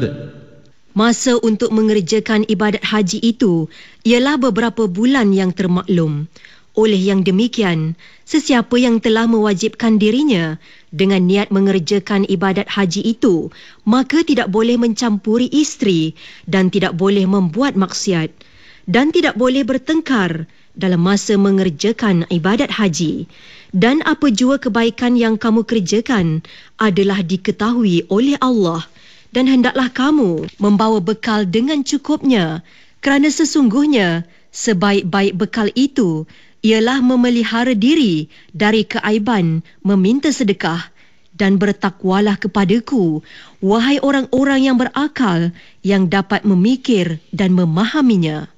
Masa untuk mengerjakan ibadat haji itu ialah beberapa bulan yang termaklum. Oleh yang demikian, sesiapa yang telah mewajibkan dirinya dengan niat mengerjakan ibadat haji itu, maka tidak boleh mencampuri isteri dan tidak boleh membuat maksiat dan tidak boleh bertengkar dalam masa mengerjakan ibadat haji. Dan apa jua kebaikan yang kamu kerjakan adalah diketahui oleh Allah. Dan hendaklah kamu membawa bekal dengan cukupnya, kerana sesungguhnya sebaik-baik bekal itu ialah memelihara diri dari keaiban meminta sedekah. Dan bertakwalah kepadaku, wahai orang-orang yang berakal, yang dapat memikir dan memahaminya.